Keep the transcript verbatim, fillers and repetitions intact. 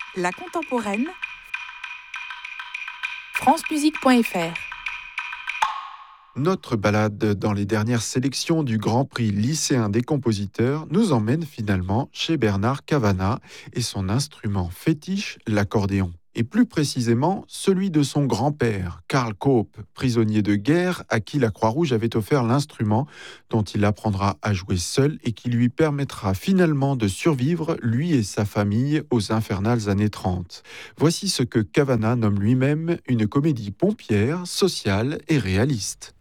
La contemporaine, francemusique point f r. Notre balade dans les dernières sélections du Grand Prix lycéen des compositeurs nous emmène finalement chez Bernard Cavanagh et son instrument fétiche, l'accordéon. Et plus précisément, celui de son grand-père, Karl Kaup, prisonnier de guerre à qui la Croix-Rouge avait offert l'instrument dont il apprendra à jouer seul et qui lui permettra finalement de survivre, lui et sa famille, aux infernales années trente. Voici ce que Cavanagh nomme lui-même une comédie pompière, sociale et réaliste.